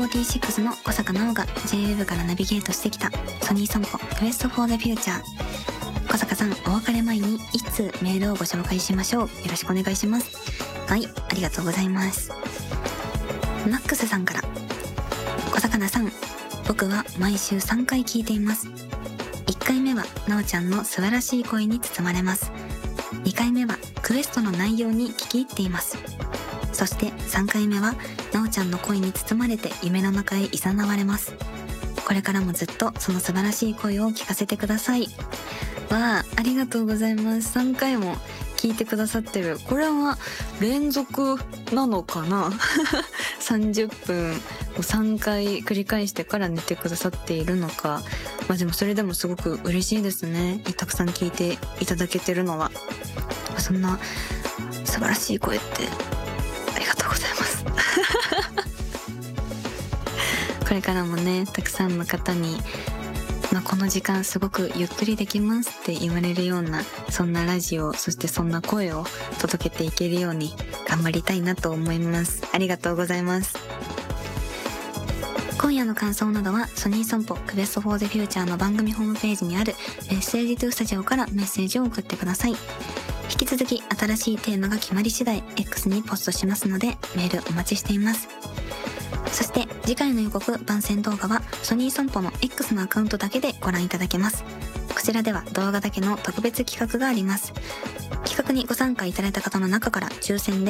46の小坂直が JWEB からナビゲートしてきたソニー損保クエストフォーザフューチャー。小坂さん、お別れ前に一通メールをご紹介しましょう。よろしくお願いします。はい、ありがとうございます。マックスさんから、小坂さん、僕は毎週3回聞いています。1回目はなおちゃんの素晴らしい声に包まれます。2回目はクエストの内容に聞き入っています。そして3回目はなおちゃんの声に包まれて夢の中へ誘われます。これからもずっとその素晴らしい声を聞かせてください。わあ、ありがとうございます。3回も聞いてくださってる。これは連続なのかな30分を3回繰り返してから寝てくださっているのか。まあでもそれでもすごく嬉しいですね。たくさん聞いていただけてるのは。そんな素晴らしい声ってありがとうございますこれからもね、たくさんの方に、この時間すごくゆっくりできますって言われるような、そんなラジオ、そしてそんな声を届けていけるように頑張りたいなと思います。ありがとうございます。今夜の感想などはソニー損保クエストフォーザフューチャーの番組ホームページにあるメッセージトゥースタジオからメッセージを送ってください。引き続き新しいテーマが決まり次第 X にポストしますので、メールお待ちしています。そして次回の予告番宣動画はソニー損保の X のアカウントだけでご覧いただけます。こちらでは動画だけの特別企画があります。企画にご参加いただいた方の中から抽選で